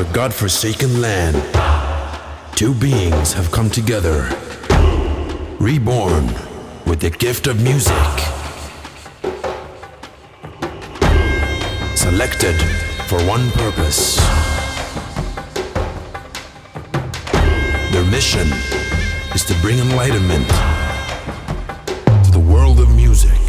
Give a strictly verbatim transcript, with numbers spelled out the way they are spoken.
a godforsaken land, two beings have come together, reborn with the gift of music, selected for one purpose. Their mission is to bring enlightenment to the world of music.